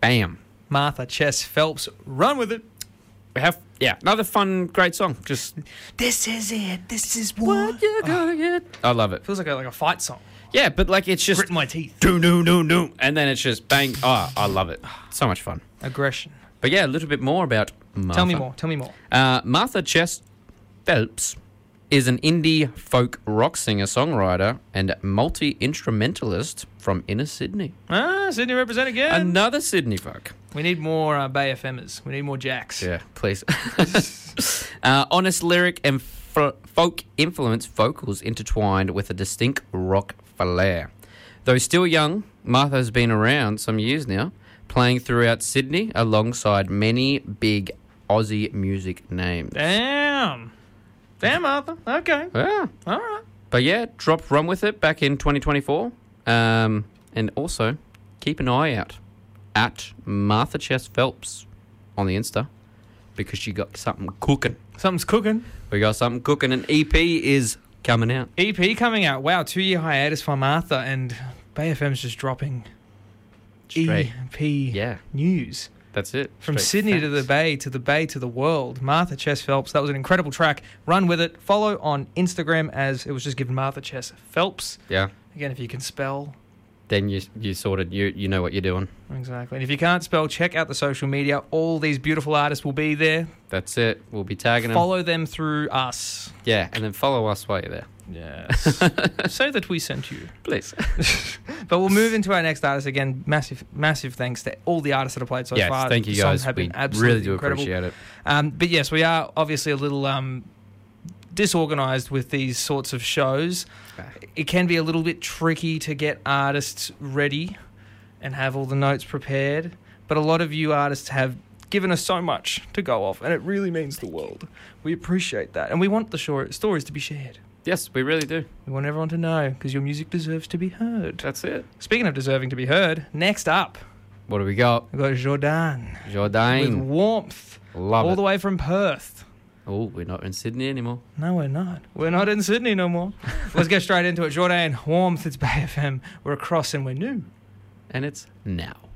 Bam. Martha Chess Phelps, Run With It. We have, another fun, great song. Just This is it. This is what you're gonna get. I love it. Feels like a fight song. Yeah, but like it's just Grit my teeth. do, and then it's just bang. Oh, I love it. So much fun. Aggression. But yeah, a little bit more about Martha. Tell me more. Martha Chess Phelps is an indie folk rock singer-songwriter and multi-instrumentalist from inner Sydney. Sydney represent again. Another Sydney folk. We need more Bay FMers. We need more Jacks. Yeah, please. Honest lyric and folk influence vocals intertwined with a distinct rock flair. Though still young, Martha has been around some years now, playing throughout Sydney alongside many big Aussie music names. Damn, Martha. Okay. Yeah. All right. But yeah, dropped Run With It back in 2024. And also, keep an eye out at Martha Chess Phelps on the Insta because she got something cooking. Something's cooking. We got something cooking. An EP is coming out. EP coming out. Wow, 2-year hiatus for Martha, and Bay FM's just dropping Straight. EP news. That's it. From Straight Sydney to facts. the Bay, to the Bay to the world. Martha Chess Phelps. That was an incredible track. Run With It. Follow on Instagram as it was just given Martha Chess Phelps. Yeah. Again, if you can spell. Then you sorted, you know what you're doing. Exactly. And if you can't spell, check out the social media. All these beautiful artists will be there. That's it. We'll be tagging them. Follow them through us. Yeah, and then follow us while you're there. Yes. Say that we sent you. Please. But we'll move into our next artist again. Massive thanks to all the artists that have played so Yes, far. thank you The songs guys. have We been absolutely really do incredible. appreciate it. But yes, we are obviously a little disorganised with these sorts of shows. It can be a little bit tricky to get artists ready and have all the notes prepared. But a lot of you artists have given us so much to go off, and it really means the world. We appreciate that. And we want the stories to be shared. Yes, we really do. We want everyone to know, because your music deserves to be heard. That's it. Speaking of deserving to be heard, next up, What do we got? we've got Jordan. With Jordan. Warmth. Love all it. the way from Perth. Oh, we're not in Sydney anymore. No, we're not. We're not in Sydney no more. Let's get straight into it. Jordan, Warmth, it's Bay FM. We're across and we're new. And it's now.